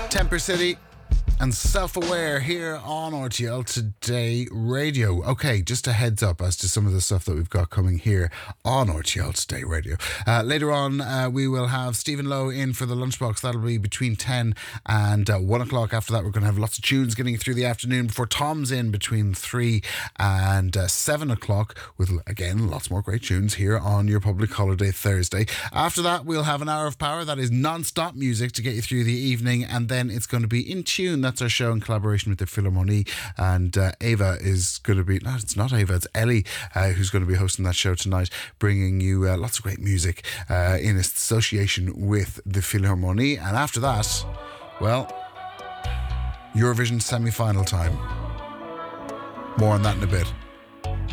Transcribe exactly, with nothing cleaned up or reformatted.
Temper City and Self-Aware here on R T L Today Radio. Okay, just a heads up as to some of the stuff that we've got coming here on R T L Today Radio. Uh, later on, uh, we will have Stephen Lowe in for the lunchbox. That'll be between ten and uh, one o'clock. After that, we're going to have lots of tunes getting through the afternoon before Tom's in between three and uh, seven o'clock with, again, lots more great tunes here on your public holiday Thursday. After that, we'll have an hour of power. That is non-stop music to get you through the evening, and then it's going to be In Tune. That's our show in collaboration with the Philharmonie, and uh, Ava is going to be, no, it's not Ava, it's Ellie uh, who's going to be hosting that show tonight, bringing you uh, lots of great music uh, in association with the Philharmonie. And after that, well, Eurovision semi-final time. More on that in a bit.